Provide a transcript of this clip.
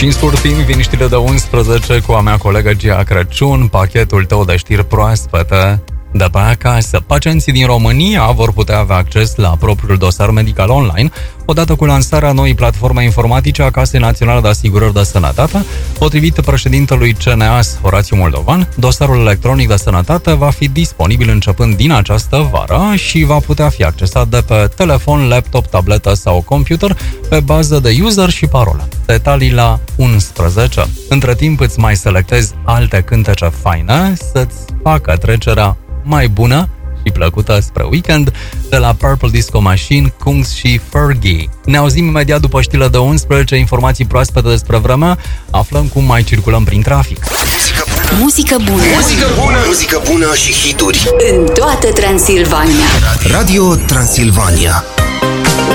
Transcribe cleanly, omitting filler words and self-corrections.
Și în scurt timp vin știrile de 11 cu a mea colegă Gia Crăciun, pachetul tău de știri proaspete de pe acasă. Pacienții din România vor putea avea acces la propriul dosar medical online odată cu lansarea noii platforme informatice a Casei Naționale de Asigurări de Sănătate. Potrivit președintelui CNAS, Horațiu Moldovan, dosarul electronic de sănătate va fi disponibil începând din această vară și va putea fi accesat de pe telefon, laptop, tabletă sau computer pe bază de user și parolă. Detalii la 11. Între timp îți mai selectezi alte cântece faine să-ți facă trecerea mai bună și plăcută spre weekend de la Purple Disco Machine, Kungs și Fergie. Ne auzim imediat după știrile de 11, informații proaspete despre vreme, aflăm cum mai circulăm prin trafic. Muzică bună. Muzică bună. Muzică bună și hituri În toată Transilvania. Radio Transilvania.